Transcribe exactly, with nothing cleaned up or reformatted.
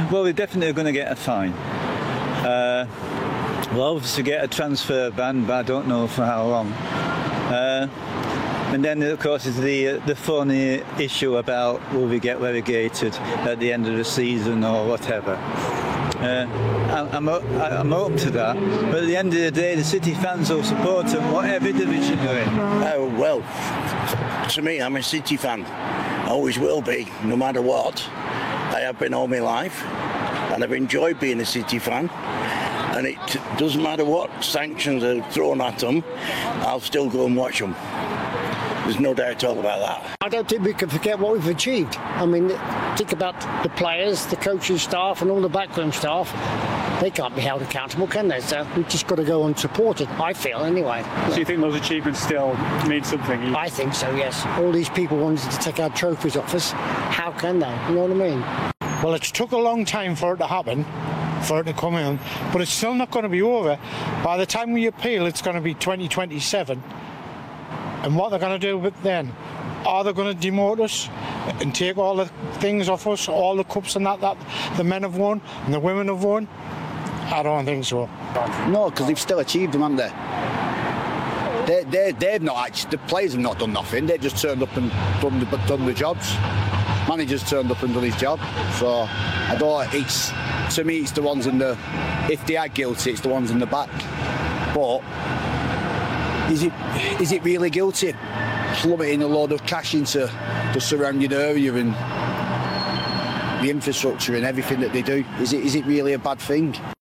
well, we're definitely going to get a fine. Uh, we'll obviously get a transfer ban, but I don't know for how long. Uh, and then, of course, is the uh, the funny issue about will we get relegated at the end of the season or whatever. Uh, I- I'm up, I- I'm up to that, but at the end of the day, the City fans will support them whatever division they're in. Oh, well, to me, I'm a City fan. I always will be, no matter what. I have been all my life, and I've enjoyed being a City fan. And it doesn't matter what sanctions are thrown at them, I'll still go and watch them. There's no doubt at all about that. I don't think we can forget what we've achieved. I mean, think about the players, the coaching staff and all the backroom staff. They can't be held accountable, can they? So we've just got to go and support it, I feel, anyway. Do you think those achievements still mean something? I think so, yes. All these people wanted to take our trophies off us. How can they? You know what I mean? Well, it's took a long time for it to happen, for it to come in, but it's still not going to be over. By the time we appeal, it's going to be twenty twenty-seven. And what they're going to do with then? Are they going to demote us and take all the things off us, all the cups and that that the men have won and the women have won? I don't think so. No, because they've still achieved them, haven't they? They, they, they've not actually, the players have not done nothing. They've just turned up and done the, done the jobs. Manager's turned up and done his job. So I don't. It's to me, it's the ones in the. If they are guilty, it's the ones in the back. But is it is it really guilty? Plummeting a load of cash into the surrounding area and the infrastructure and everything that they do. Is it is it really a bad thing?